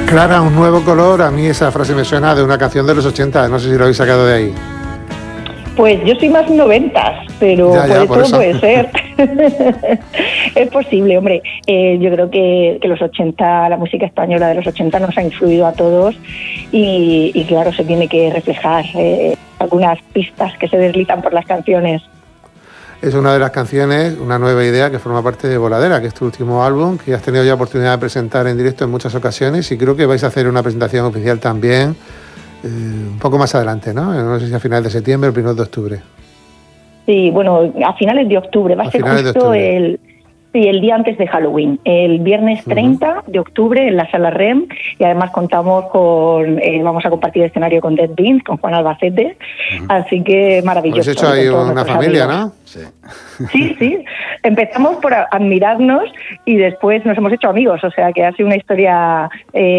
Clara, un nuevo color. A mí esa frase me suena de una canción de los 80, no sé si lo habéis sacado de ahí. Pues yo soy más 90, pero todo puede ser. Es posible, hombre. Yo creo que los 80, la música española de los 80 nos ha influido a todos y claro, se tiene que reflejar algunas pistas que se deslizan por las canciones. Es una de las canciones, una nueva idea que forma parte de Voladera, que es tu último álbum, que has tenido ya oportunidad de presentar en directo en muchas ocasiones y creo que vais a hacer una presentación oficial también un poco más adelante, ¿no? No sé si a finales de septiembre o primeros de octubre. Sí, bueno, a finales de octubre. Va a ser justo el día antes de Halloween, el viernes 30 de octubre en la Sala REM, y además contamos con, vamos a compartir escenario con Dead Beans, con Juan Albacete, así que maravilloso. Habéis hecho ahí una familia, amigos, ¿no? Sí, empezamos por admirarnos y después nos hemos hecho amigos, o sea que ha sido una historia